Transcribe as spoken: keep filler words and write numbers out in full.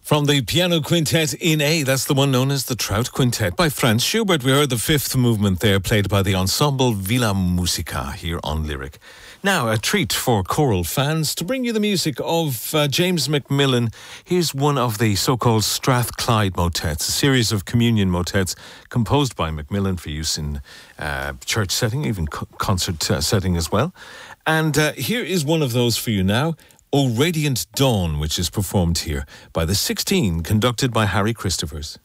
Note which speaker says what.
Speaker 1: From the Piano Quintet in A, that's the one known as the Trout Quintet by Franz Schubert. We heard the fifth movement there, played by the Ensemble Villa Musica here on Lyric. Now, a treat for choral fans to bring you the music of uh, James Macmillan. Here's one of the so-called Strathclyde motets, a series of communion motets composed by Macmillan for use in uh, church setting, even co- concert uh, setting as well. And uh, here is one of those for you now. O Radiant Dawn, which is performed here by the sixteen, conducted by Harry Christophers.